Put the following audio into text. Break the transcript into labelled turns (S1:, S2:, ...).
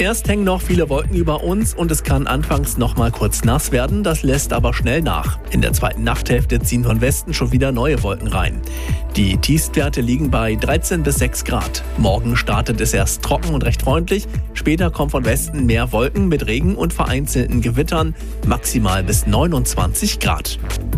S1: Erst hängen noch viele Wolken über uns und es kann anfangs noch mal kurz nass werden, das lässt aber schnell nach. In der zweiten Nachthälfte ziehen von Westen schon wieder neue Wolken rein. Die Tiefstwerte liegen bei 13 bis 6 Grad. Morgen startet es erst trocken und recht freundlich, später kommen von Westen mehr Wolken mit Regen und vereinzelten Gewittern, maximal bis 29 Grad.